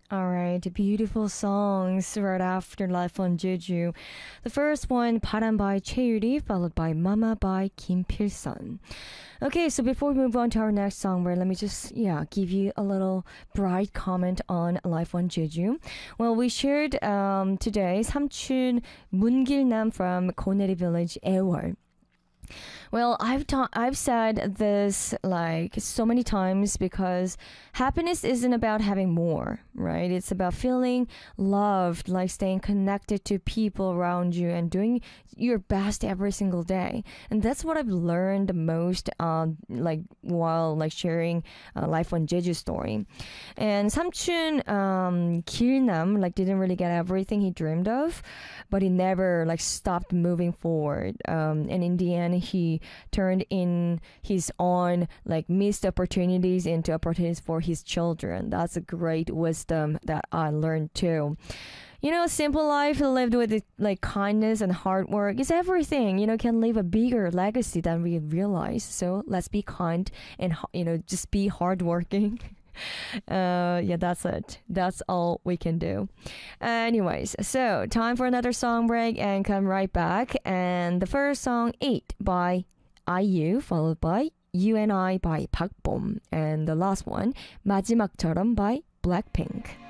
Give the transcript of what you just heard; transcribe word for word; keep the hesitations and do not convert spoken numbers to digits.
All right, beautiful songs right after Life on Jeju. The first one, 바람 by Chaeyuri, followed by Mama by Kim Pil-sun. Okay, so before we move on to our next song, where let me just yeah give you a little bright comment on Life on Jeju. Well, we shared um, today 삼촌 문길남 from Koneri Village, Aewol. Well, I've ta- I've said this like so many times because happiness isn't about having more, right? It's about feeling loved, like staying connected to people around you and doing your best every single day. And that's what I've learned the most um like while like sharing uh, life on Jeju story. And 삼촌 um 길남 like didn't really get everything he dreamed of, but he never like stopped moving forward. Um and in the end he turned in his own like missed opportunities into opportunities for his children. That's a great wisdom that I learned too. You know, simple life lived with like kindness and hard work is everything. You know, can leave a bigger legacy than we realize. So let's be kind and you know just be hardworking. Uh, yeah, that's it. That's all we can do. Anyways, so time for another song break and come right back. And the first song, eight by I U, followed by You and I by Park Bom. And the last one, 마지막처럼 by Blackpink.